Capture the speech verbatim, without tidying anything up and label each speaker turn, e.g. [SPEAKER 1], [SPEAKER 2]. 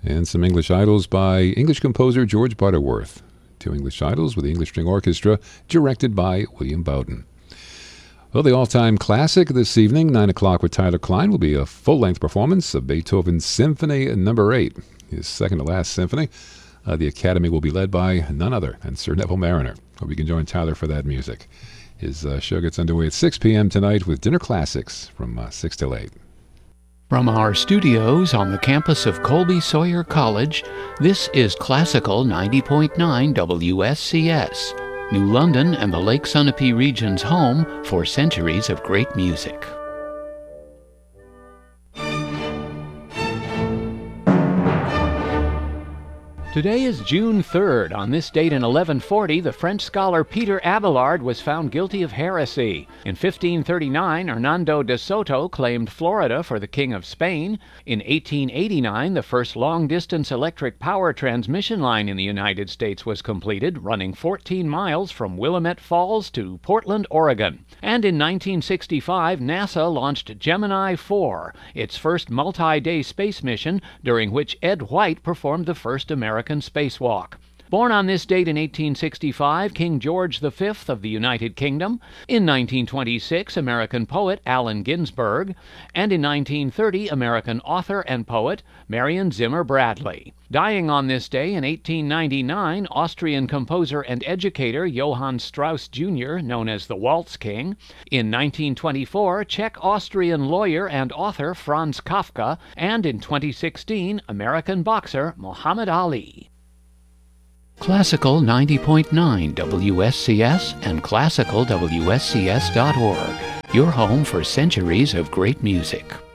[SPEAKER 1] and some English Idols by English composer George Butterworth. Two English Idols with the English String Orchestra, directed by William Bowden. Well, the all-time classic this evening, nine o'clock with Tyler Klein, will be a full-length performance of Beethoven's Symphony Number eight, his second-to-last symphony. Uh, the Academy will be led by none other than Sir Neville Marriner. Hope you can join Tyler for that music. His uh, show gets underway at six p.m. tonight with Dinner Classics from uh, six till eight.
[SPEAKER 2] From our studios on the campus of Colby Sawyer College, this is Classical ninety point nine W S C S, New London and the Lake Sunapee region's home for centuries of great music. Today is June third. On this date in eleven forty, the French scholar Peter Abelard was found guilty of heresy. In fifteen thirty-nine, Hernando de Soto claimed Florida for the King of Spain. In eighteen eighty-nine, the first long-distance electric power transmission line in the United States was completed, running fourteen miles from Willamette Falls to Portland, Oregon. And in nineteen sixty-five, NASA launched Gemini four, its first multi-day space mission, during which Ed White performed the first American spacewalk. Born on this date in eighteen sixty-five, King George the Fifth of the United Kingdom. In nineteen twenty-six, American poet Allen Ginsberg. And in nineteen thirty, American author and poet Marion Zimmer Bradley. Dying on this day in eighteen ninety-nine, Austrian composer and educator Johann Strauss Junior, known as the Waltz King. In nineteen twenty-four, Czech-Austrian lawyer and author Franz Kafka. And in twenty sixteen, American boxer Muhammad Ali. Classical ninety point nine W S C S and classical W S C S dot org, your home for centuries of great music.